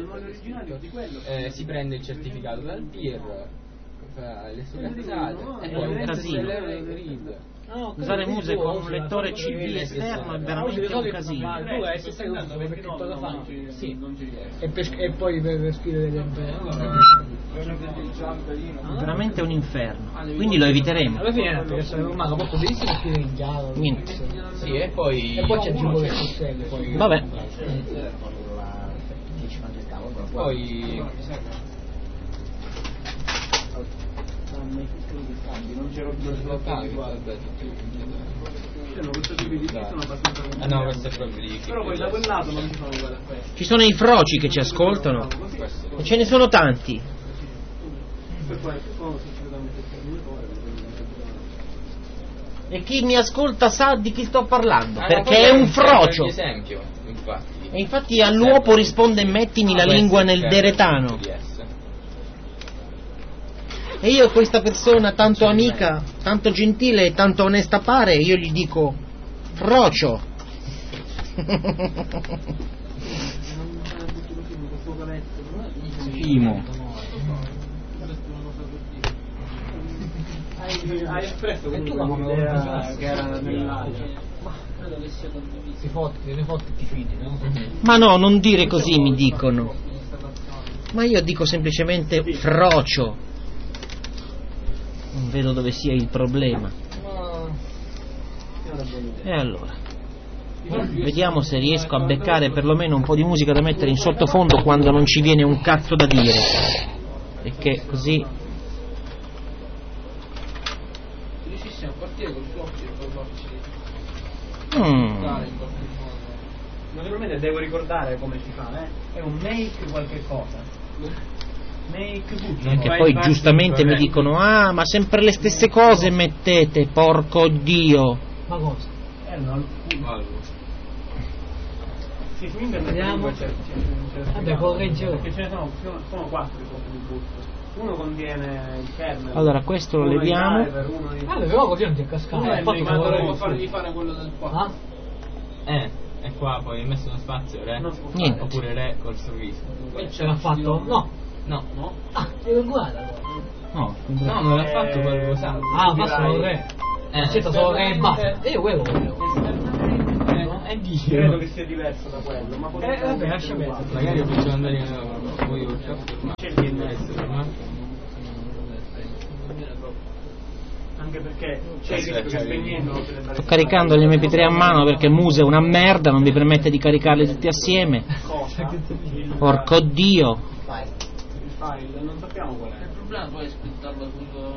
si prende il certificato dal tir, fa le sue cazzate e poi un casino. Usare Muse con un lettore CD esterno è veramente un casino. E poi per scrivere dentro Veramente un inferno. Quindi lo eviteremo. alla fine perché sono umano posso benissimo scrivere in Java. Niente. sì, e poi c'è aggiungo le costelle poi. Vabbè. poi non c'ero più no, questo è proprio di però poi da quel lato non ci sono uguali a questo. Ci sono i froci che ci ascoltano. E ce ne sono tanti. E chi mi ascolta sa di chi sto parlando, perché è un frocio. esempio, infatti. E infatti all'uopo risponde mettimi la lingua nel deretano. E io questa persona tanto amica, tanto gentile e tanto onesta pare, io gli dico frocio. Imo. Hai espresso comunque un'idea che era nell'aria. Le foto ti fidi, no? Ma no, non dire così, mi dicono. Ma io dico semplicemente frocio. Non vedo dove sia il problema. E allora, vediamo se riesco a beccare perlomeno un po' di musica da mettere in sottofondo quando non ci viene un cazzo da dire. E che così. Naturalmente devo ricordare come si fa, È un make qualche cosa. Make boot. Che poi giustamente mi dicono ah ma sempre le stesse cose mettete, porco Dio. Ma cosa? Sì, su internet Vediamo. Vabbè, correggio. Perché ce ne sono 4 di copie di boot. Uno contiene il kernel. Allora questo lo leviamo. Però così non ti è cascato. Devo fargli fare quello del 4. E qua poi hai messo uno spazio re? Niente. Oppure re col sorriso? Ce l'ha fatto? No. Ah, è uguale. No, non l'ha fatto quello usato. Ah, ma solo re. Accetta solo re e basta. E io quello volevo. Credo che sia diverso da quello, ma vabbè, lascia perdere. Magari facciamo andare in workshop. c'è il DNS, anche perché c'è il rischio che spegnendo sto caricando gli MP3 a mano perché Muse è una merda, non vi permette di caricarli tutti assieme. Porco Dio. il file, non sappiamo qual è. Il problema poi è splittarlo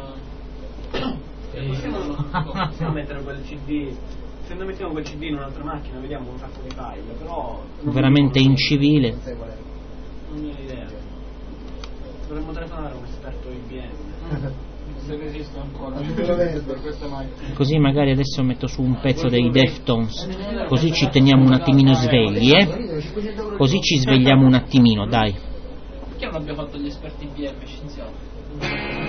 Possiamo mettere quel CD. Se noi mettiamo quel CD in un'altra macchina vediamo un sacco di file, però Veramente incivile. non ho idea. Dovremmo telefonare a un esperto IBM. Se ne esiste ancora per questa macchina. Così magari adesso metto su un pezzo dei Deftones, così ci teniamo un attimino svegli, così ci svegliamo un attimino, dai. Perché non abbiamo fatto gli esperti IBM scienziati?